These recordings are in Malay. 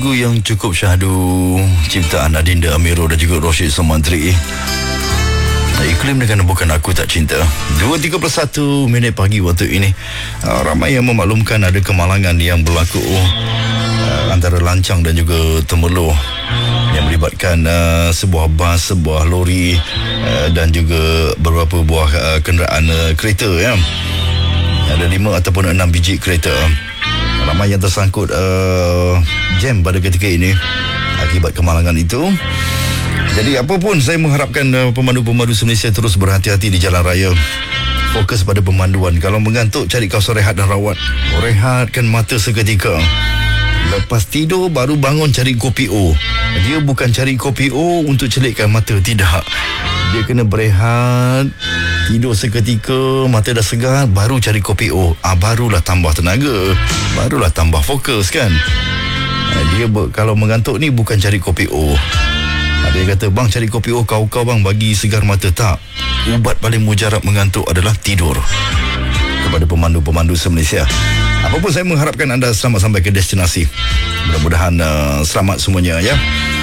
lagu yang cukup syahdu, ciptaan Adinda Amiro dan juga Rosyid Somantri. Iklim dengan bukan aku tak cinta. 2.31 minit pagi waktu ini. Ramai yang memaklumkan ada kemalangan yang berlaku antara Lancang dan juga Temerloh yang melibatkan sebuah bas, sebuah lori dan juga beberapa buah kenderaan kereta ya. Ada 5 ataupun 6 biji kereta. Ramai yang tersangkut jam pada ketika ini akibat kemalangan itu. Jadi apapun, saya mengharapkan pemandu-pemandu Malaysia terus berhati-hati di jalan raya. Fokus pada pemanduan. Kalau mengantuk, cari kawasan rehat dan rawat. Rehatkan mata seketika. Lepas tidur, baru bangun cari kopi O. Dia bukan cari kopi O untuk celikkan mata, tidak. Dia kena berehat, tidur seketika, mata dah segar, baru cari kopi O. Barulah tambah tenaga, barulah tambah fokus kan. Dia kalau mengantuk ni bukan cari kopi O. Ada yang kata, bang cari kopi O kau bang bagi segar mata. Tak. Ubat paling mujarab mengantuk adalah tidur. Kepada pemandu-pemandu se-Malaysia, apapun saya mengharapkan anda selamat sampai ke destinasi. Mudah-mudahan selamat semuanya ya.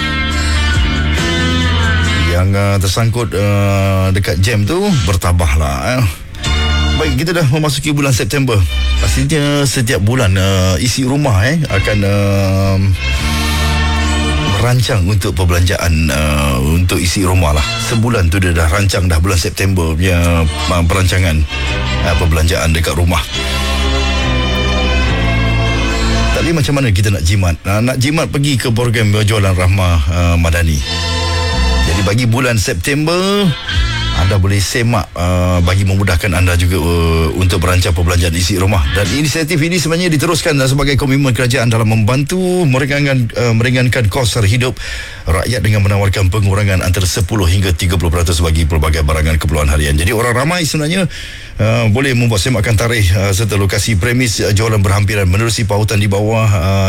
Yang tersangkut dekat jam tu bertabahlah. Baik, kita dah memasuki bulan September. Pastinya setiap bulan isi rumah akan rancang untuk perbelanjaan untuk isi rumah lah. Sebulan tu dia dah rancang dah bulan September punya perancangan perbelanjaan dekat rumah. Tapi macam mana kita nak jimat? Nak jimat pergi ke program jualan Rahmah Madani. Jadi bagi bulan September anda boleh semak bagi memudahkan anda juga untuk merancang perbelanjaan isi rumah. Dan inisiatif ini sebenarnya diteruskan sebagai komitmen kerajaan dalam membantu meringankan kos sara hidup rakyat dengan menawarkan pengurangan antara 10 hingga 30% bagi pelbagai barangan keperluan harian. Jadi orang ramai sebenarnya boleh membuat semakan tarikh serta lokasi premis jualan berhampiran menerusi pautan di bawah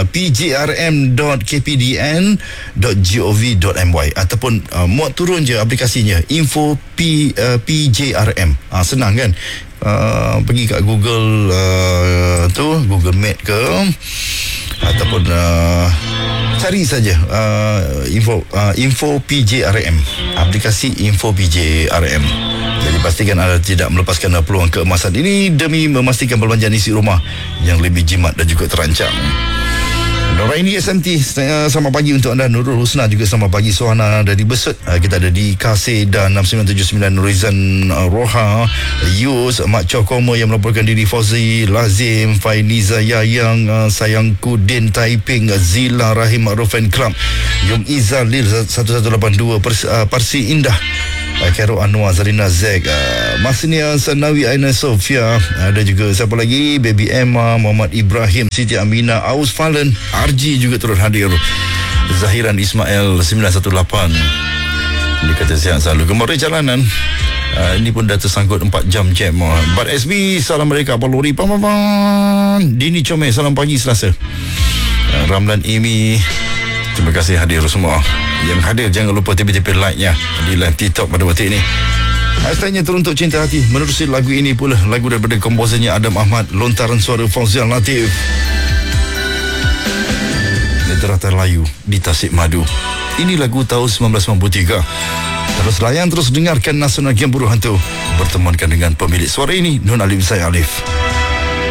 pjrm.kpdn.gov.my ataupun muat turun je aplikasinya info PJRM. Senang kan? Pergi kat Google Google Map ke ataupun cari saja info PJRM, aplikasi info PJRM. Jadi pastikan anda tidak melepaskan peluang keemasan ini demi memastikan perbelanjaan isi rumah yang lebih jimat dan juga terancang. Noraini SMT, selamat pagi untuk anda. Nurul Husna juga selamat pagi. Suhana dari Besut, kita ada di Kasih dan 6979 Nurizan Roha, Yus, Mak Cokomo yang melaporkan diri, Fauzi Lazim, Fainiza Yayang, Sayangku Din Taiping, Zila Rahim Rufen Club, Yung Izzal Lil 1182, Parsi Indah, Khairul Anwar, Zarina Zek, Masnia Sanawi, Aina Sofia, ada juga siapa lagi, Baby Emma, Muhammad Ibrahim, Siti Amina, Aus Falen, RG juga turut hadir, Zahiran Ismail 918. Dia kata sihat selalu. Kemarin jalanan ini pun dah tersangkut 4 jam jam. Bat SB, salam mereka Abang Lori Pamapan. Dini Comel, salam pagi Selasa. Ramlan Amy, terima kasih hadir semua. Yang hadir jangan lupa tiba-tiba like-nya di live TikTok pada waktu ini. Hashtagnya teruntuk cinta hati. Menerusi lagu ini pula, lagu daripada komposernya Adam Ahmad, lontaran suara Fauzian Latif. Neterata Layu di Tasik Madu. Ini lagu tahun 1993. Terus layan, terus dengarkan Nasional Game Buruh Hantu. Bertemankan dengan pemilik suara ini, Nun Alim Saya Alif.